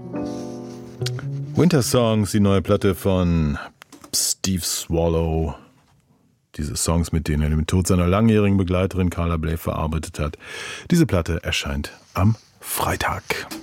Winter Songs, die neue Platte von Steve Swallow. Diese Songs, mit denen er den Tod seiner langjährigen Begleiterin Carla Bley verarbeitet hat. Diese Platte erscheint am Freitag.